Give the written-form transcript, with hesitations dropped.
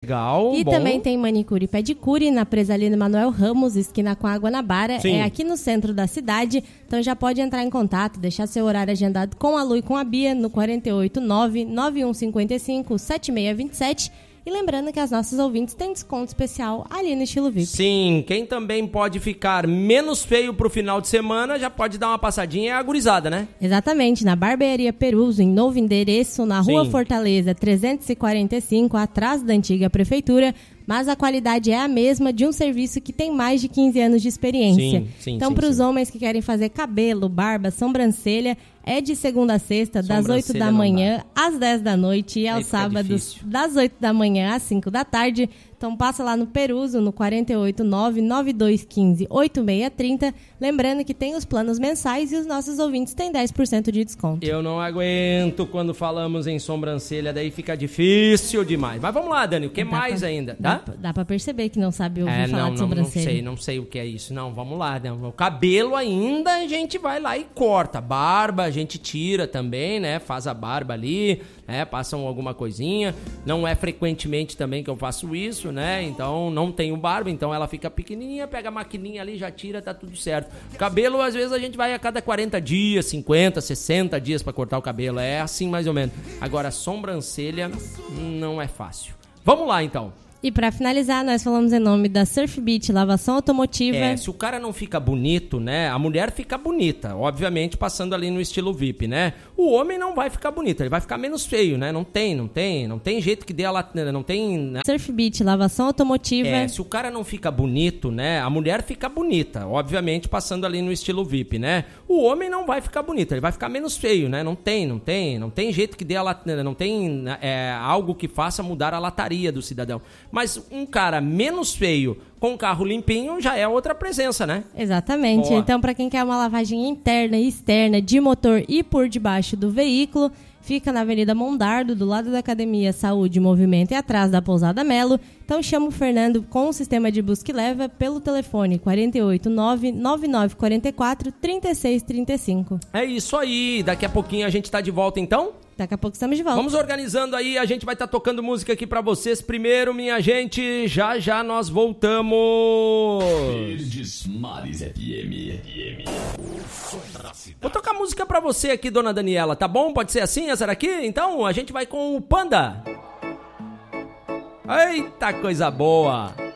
Legal, E bom. também tem manicure e pedicure na Presalina Manuel Ramos, esquina com a Guanabara. Sim. É aqui no centro da cidade. Então já pode entrar em contato, deixar seu horário agendado com a Lu e com a Bia no 489-9155-7627. E lembrando que as nossas ouvintes têm desconto especial ali no Estilo VIP. Sim, quem também pode ficar menos feio pro final de semana já pode dar uma passadinha, é a gurizada, né? Exatamente, na Barbearia Peruso, em novo endereço, na Rua Sim. Fortaleza 345, atrás da antiga prefeitura, mas a qualidade é a mesma de um serviço que tem mais de 15 anos de experiência. Sim, então, para os homens que querem fazer cabelo, barba, sobrancelha, é de segunda a sexta, das 8 da manhã às 10 da noite e aos sábados, das 8 da manhã às 5 da tarde. Então passa lá no Peruso, no 489-9215-8630. Lembrando que tem os planos mensais e os nossos ouvintes têm 10% de desconto. Eu não aguento quando falamos em sobrancelha, daí fica difícil demais. Mas vamos lá, Dani, o que mais ainda? Tá? Dá pra perceber que não sabe ouvir falar de sobrancelha. Não sei o que é isso. Não, vamos lá. Né? O cabelo ainda a gente vai lá e corta. Barba a gente tira também, né? Faz a barba ali, né? Passam alguma coisinha. Não é frequentemente também que eu faço isso, né? Então não tenho barba, então ela fica pequenininha, pega a maquininha ali, já tira, tá tudo certo. Cabelo, às vezes a gente vai a cada 40 dias, 50, 60 dias pra cortar o cabelo. É assim mais ou menos. Agora, sobrancelha não é fácil. Vamos lá, então. E pra finalizar, nós falamos em nome da Surf Beach Lavação Automotiva. Se o cara não fica bonito, né? A mulher fica bonita, obviamente passando ali no estilo VIP, né? O homem não vai ficar bonito, ele vai ficar menos feio, né? Não tem jeito que dê ela, não tem... Surf Beach Lavação Automotiva. Se o cara não fica bonito, né? A mulher fica bonita, obviamente passando ali no estilo VIP, né? O homem não vai ficar bonito, ele vai ficar menos feio, né? Não tem jeito que dê ela, não tem algo que faça mudar a lataria do cidadão. Mas um cara menos feio com um carro limpinho já é outra presença, né? Exatamente. Boa. Então, para quem quer uma lavagem interna e externa de motor e por debaixo do veículo, fica na Avenida Mondardo, do lado da Academia Saúde e Movimento e atrás da Pousada Melo. Então, chama o Fernando com o sistema de busca e leva pelo telefone 489-9944-3635. É isso aí. Daqui a pouquinho a gente tá de volta, então? Daqui a pouco estamos de volta. Vamos organizando aí, a gente vai estar tocando música aqui pra vocês. Primeiro, minha gente, já nós voltamos. Verdes Mares FM. Vou tocar música pra você aqui, dona Daniela, tá bom? Pode ser assim, essa daqui? Então, a gente vai com o Panda. Eita, coisa boa.